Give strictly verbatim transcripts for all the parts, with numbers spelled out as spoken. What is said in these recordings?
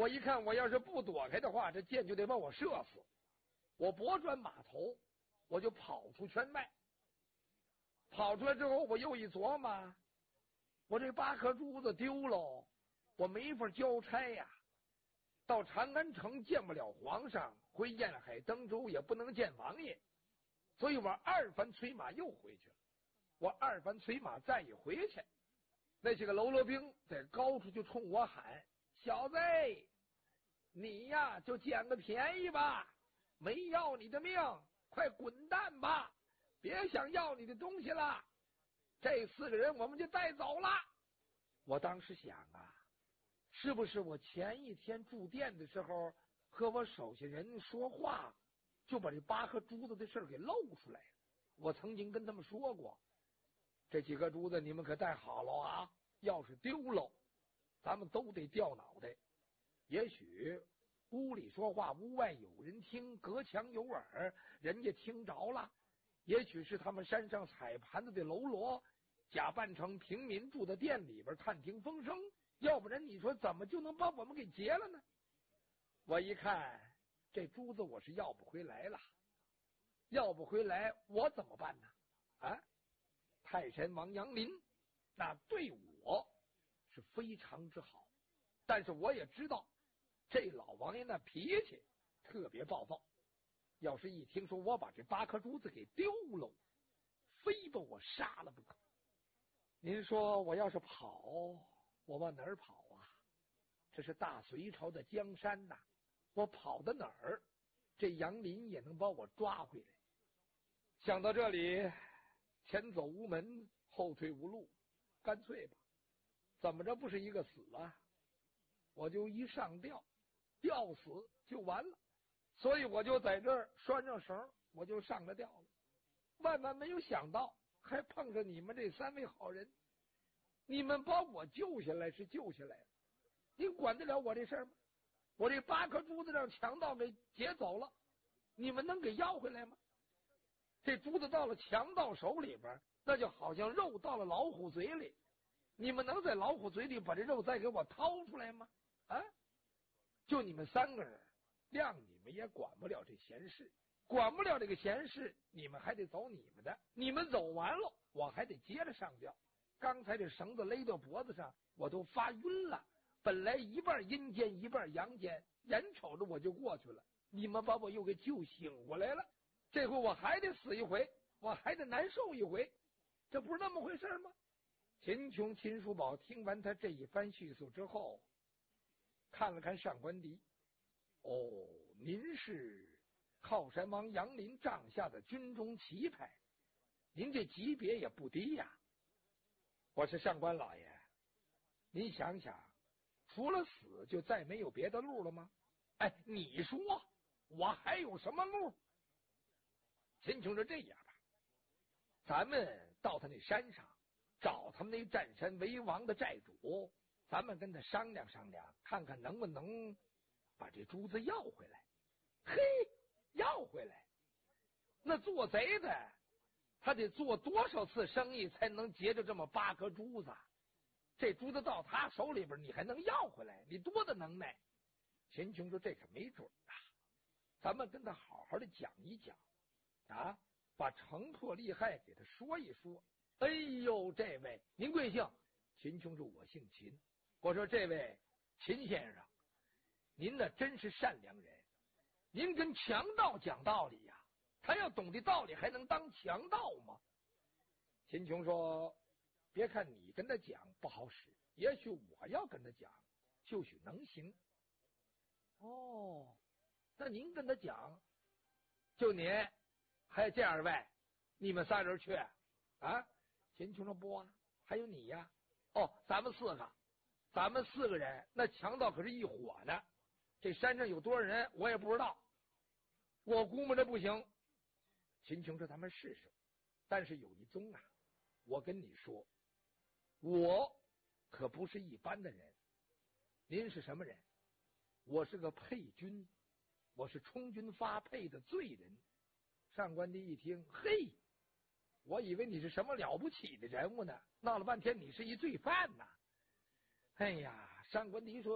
我一看，我要是不躲开的话，这箭就得把我射死。我拨转马头，我就跑出圈外。跑出来之后，我又一琢磨，我这八颗珠子丢喽，我没法交差呀。到长安城见不了皇上，回燕海登州也不能见王爷，所以我二番催马又回去了。我二番催马再一回去，那些个喽啰兵在高处就冲我喊：“小子，你呀就捡个便宜吧，没要你的命，快滚蛋吧！别想要你的东西了，这四个人我们就带走了。”我当时想啊，是不是我前一天住店的时候和我手下人说话，就把这八颗珠子的事给露出来了？我曾经跟他们说过，这几颗珠子你们可带好了啊，要是丢了，咱们都得掉脑袋。也许屋里说话，屋外有人听，隔墙有耳，人家听着了。也许是他们山上踩盘子的喽啰假扮成平民住在店里边探听风声，要不然你说怎么就能把我们给劫了呢？我一看这珠子我是要不回来了，要不回来我怎么办呢？啊，泰山王杨林那对我是非常之好，但是我也知道这老王爷那脾气特别暴躁，要是一听说我把这八颗珠子给丢了，非把我杀了不可。您说我要是跑，我往哪儿跑啊？这是大隋朝的江山呐，我跑到哪儿，这杨林也能把我抓回来。想到这里，前走无门，后退无路，干脆吧，怎么着不是一个死啊？我就一上吊，吊死就完了。所以我就在这儿拴上绳，我就上了吊了。万万没有想到，还碰上你们这三位好人。你们把我救下来是救下来了，你管得了我这事儿吗？我这八颗珠子让强盗给劫走了，你们能给要回来吗？这珠子到了强盗手里边，那就好像肉到了老虎嘴里，你们能在老虎嘴里把这肉再给我掏出来吗？啊，就你们三个人，让你们也管不了这闲事，管不了这个闲事，你们还得走你们的，你们走完了，我还得接着上吊。刚才这绳子勒到脖子上，我都发晕了，本来一半阴间一半阳间，眼瞅着我就过去了，你们把我又给救醒过来了，这回我还得死一回，我还得难受一回，这不是那么回事吗？秦琼秦叔宝听完他这一番叙述之后，看了看上官迪，哦，您是靠山王杨林帐下的军中奇才，您这级别也不低呀。我是上官老爷，您想想，除了死就再没有别的路了吗？哎，你说我还有什么路？秦琼说这样吧，咱们到他那山上找他们那占山为王的寨主，咱们跟他商量商量，看看能不能把这珠子要回来。嘿，要回来，那做贼的他得做多少次生意才能劫着这么八颗珠子？这珠子到他手里边，你还能要回来？你多大能耐？秦琼说这可没准啊，咱们跟他好好的讲一讲啊，把城破利害给他说一说。哎呦，这位您贵姓？秦琼说我姓秦。我说这位秦先生，您呢真是善良人，您跟强盗讲道理呀、啊，他要懂得道理还能当强盗吗？秦琼说别看你跟他讲不好使，也许我要跟他讲就许能行。哦，那您跟他讲，就您还有这二位，你们仨人去啊？秦琼说不啊，还有你呀。哦，咱们四个，咱们四个人，那强盗可是一伙的，这山上有多少人我也不知道，我估摸着不行。秦琼说咱们试试，但是有一宗啊，我跟你说，我可不是一般的人。您是什么人？我是个配军，我是充军发配的罪人。上官迪一听，嘿，我以为你是什么了不起的人物呢，闹了半天你是一罪犯呐。哎呀，上官迪说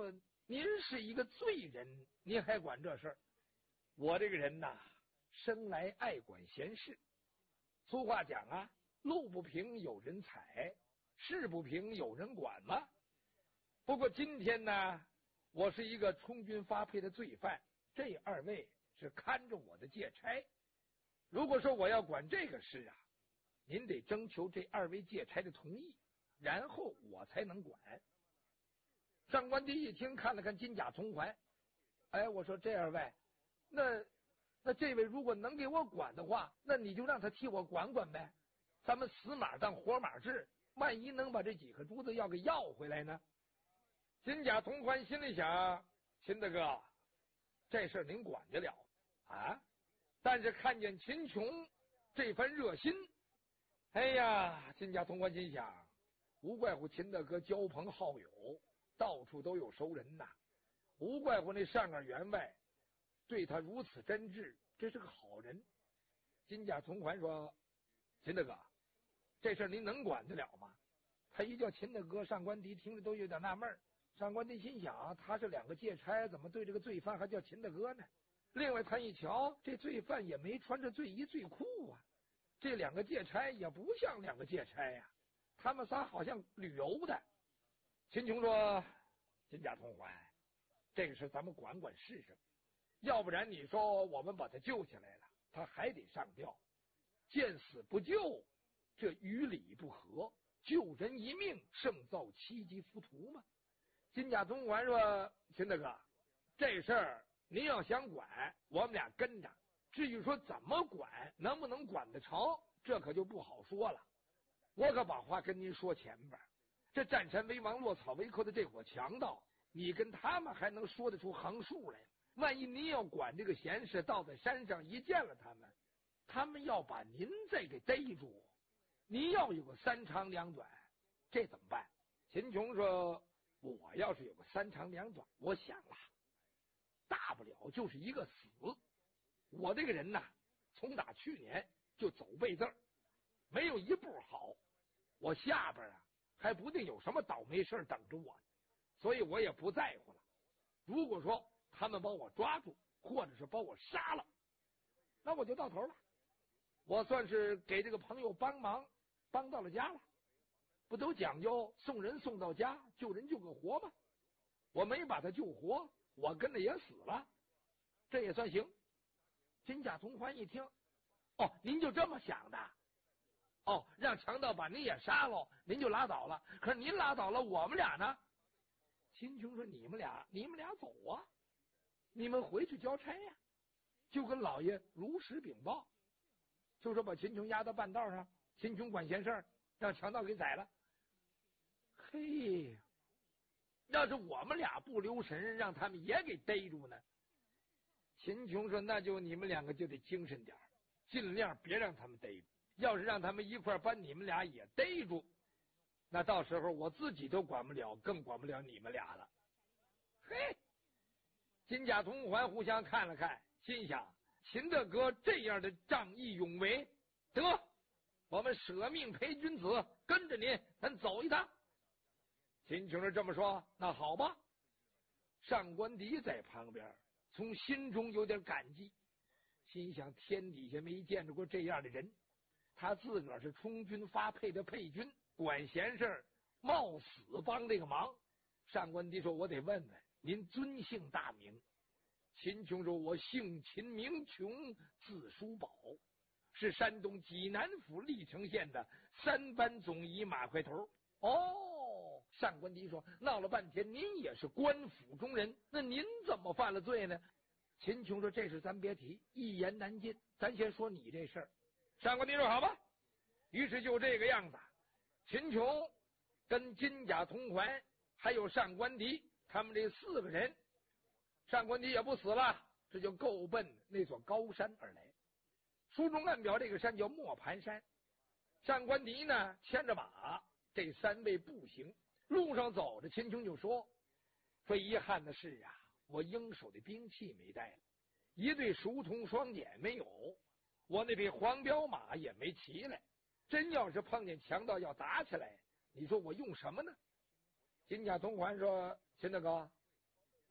您是一个罪人，您还管这事儿？我这个人呐，生来爱管闲事。俗话讲啊，路不平有人踩，事不平有人管嘛。不过今天呢，我是一个充军发配的罪犯，这二位是看着我的借差。如果说我要管这个事啊，您得征求这二位借差的同意，然后我才能管。上官迪一听，看了看金甲从环，哎，我说这二位，那那这位如果能给我管的话，那你就让他替我管管呗。咱们死马当活马治，万一能把这几颗珠子要给要回来呢？金甲同环心里想，秦大哥，这事您管得了啊？但是看见秦琼这番热心，哎呀，金甲同环心想，无怪乎秦大哥交朋好友，到处都有熟人呐，无怪乎那上官员外对他如此真挚，这是个好人。金甲同环说，秦大哥，这事您能管得了吗？他一叫秦大哥，上官迪听着都有点纳闷。上官迪心想，他是两个借差，怎么对这个罪犯还叫秦大哥呢？另外他一瞧，这罪犯也没穿着罪衣罪裤啊，这两个借差也不像两个借差呀、啊，他们仨好像旅游的。秦琼说，金甲同环，这个事咱们管管试试，要不然你说我们把他救下来了，他还得上吊，见死不救，这于理不合，救人一命胜造七级浮屠嘛。金甲同环说，秦大哥，这事儿您要想管，我们俩跟着，至于说怎么管，能不能管得成，这可就不好说了。我可把话跟您说前边，这占山为王落草为寇的这伙强盗，你跟他们还能说得出横竖来？万一您要管这个闲事，到在山上一见了他们，他们要把您再给逮住，您要有个三长两短，这怎么办？秦琼说，我要是有个三长两短，我想了，大不了就是一个死。我这个人呐，从打去年就走背字儿，没有一步好，我下边啊还不定有什么倒霉事等着我，所以我也不在乎了。如果说他们把我抓住，或者是把我杀了，那我就到头了，我算是给这个朋友帮忙，帮到了家了。不都讲究送人送到家，救人救个活吗？我没把他救活，我跟着也死了，这也算行。金甲同环一听，哦，您就这么想的？哦，让强盗把您也杀了，您就拉倒了。可是您拉倒了，我们俩呢？秦琼说，你们俩你们俩走啊，你们回去交差呀，就跟老爷如实禀报，就说把秦琼押到半道上，秦琼管闲事，让强盗给宰了。嘿，要是我们俩不留神，让他们也给逮住呢？秦琼说，那就你们两个就得精神点，尽量别让他们逮住。要是让他们一块把你们俩也逮住，那到时候我自己都管不了，更管不了你们俩了。嘿，金甲同环互相看了看，心想，秦大哥这样的仗义勇为，得，我们舍命陪君子，跟着您咱走一趟。秦琼是这么说，那好吧。上官迪在旁边从心中有点感激，心想，天底下没见着过这样的人，他自个儿是充军发配的配军，管闲事冒死帮这个忙。上官迪说，我得问问您尊姓大名？秦琼说，我姓秦名琼，字叔宝，是山东济南府历城县的三班总医马块头。哦，上官迪说，闹了半天您也是官府中人，那您怎么犯了罪呢？秦琼说，这事咱别提，一言难尽，咱先说你这事儿。上官迪说，好吧。于是就这个样子，秦琼跟金甲同环还有上官迪他们这四个人，上官迪也不死了，这就够奔那座高山而来。书中暗表这个山叫磨盘山。上官迪呢牵着马，这三位步行，路上走着，秦琼就说，说遗憾的是啊，我应手的兵器没带了，一对熟铜双锏没有，我那匹黄骠马也没骑来，真要是碰见强盗要打起来，你说我用什么呢？金甲同环说，秦大哥，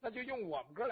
那就用我们哥俩